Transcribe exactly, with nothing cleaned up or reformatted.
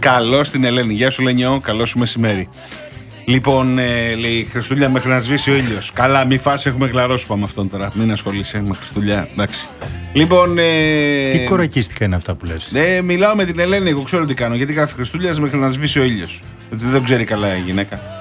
Καλώ την Ελένη. Γεια σου, Λενιό. Καλό σου μεσημέρι. Λοιπόν, ε, λέει Χριστούλια μέχρι να σβήσει ο ήλιος. Καλά, μη φας, έχουμε γλαρώσει με αυτόν τώρα. Μην ασχολείσαι με Χριστούλια. Εντάξει. Λοιπόν. Ε, τι κορακίστικα είναι αυτά που λες? Ε, μιλάω με την Ελένη, εγώ ξέρω τι κάνω. Γιατί γράφει Χριστούλια μέχρι να σβήσει ο ήλιος. Δεν ξέρει καλά η γυναίκα.